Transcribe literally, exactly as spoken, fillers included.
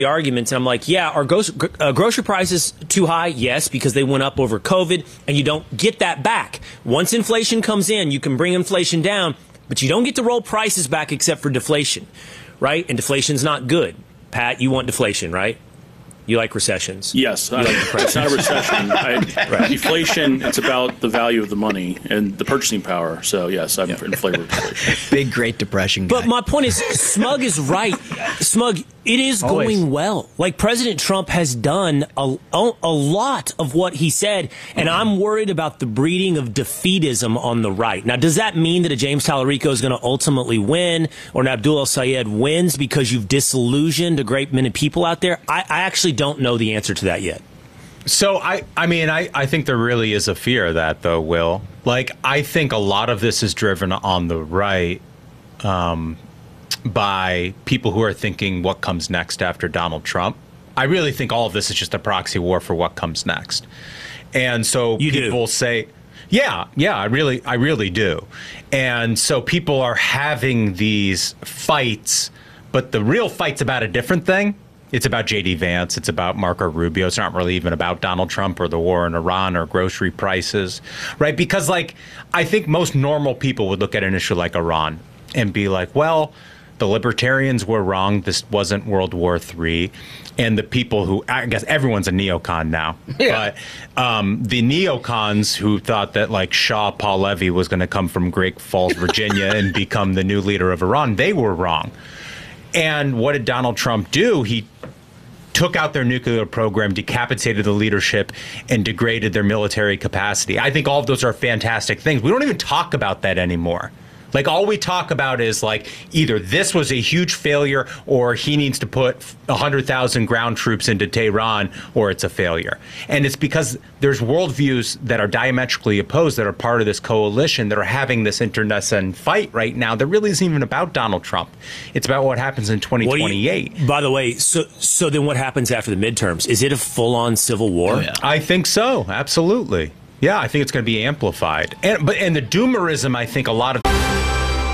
arguments, and I'm like, yeah, are gro- uh, grocery prices too high? Yes, because they went up over COVID, and you don't get that back. Once inflation comes in, you can bring inflation down, but you don't get to roll prices back except for deflation, right? And deflation's not good. Pat, you want deflation, right? You like recessions. Yes. I, it's not a recession. I, right. Deflation, it's about the value of the money and the purchasing power. So, yes, I'm yeah. in favor of deflation. Big Great Depression guy. But my point is, Smug is right. Smug, it is Always. going well. Like, President Trump has done a, a lot of what he said, and mm-hmm. I'm worried about the breeding of defeatism on the right. Now, does that mean that a James Tallarico is going to ultimately win, or an Abdul El-Sayed wins because you've disillusioned a great many people out there? I, I actually don't know the answer to that yet. So, I, I mean, I, I think there really is a fear of that, though, Will. Like, I think a lot of this is driven on the right um, by people who are thinking what comes next after Donald Trump. I really think all of this is just a proxy war for what comes next. And so you people do. say, yeah, yeah, I really, I really do. And so people are having these fights, but the real fight's about a different thing. It's about J D Vance. It's about Marco Rubio. It's not really even about Donald Trump or the war in Iran or grocery prices, right? Because, like, I think most normal people would look at an issue like Iran and be like, well, the libertarians were wrong. This wasn't World War Three. And the people who, I guess everyone's a neocon now. Yeah. But um, the neocons who thought that, like, Shah Pahlavi was going to come from Great Falls, Virginia and become the new leader of Iran, they were wrong. And what did Donald Trump do? He took out their nuclear program, decapitated the leadership, and degraded their military capacity. I think all of those are fantastic things. We don't even talk about that anymore. Like, all we talk about is, like, either this was a huge failure or he needs to put one hundred thousand ground troops into Tehran or it's a failure. And it's because there's worldviews that are diametrically opposed that are part of this coalition that are having this internecine fight right now that really isn't even about Donald Trump. It's about what happens in twenty twenty-eight. You, by the way, so so then what happens after the midterms? Is it a full-on civil war? Oh, yeah. I think so. Absolutely. Yeah, I think it's going to be amplified. And, but, and the doomerism, I think a lot of...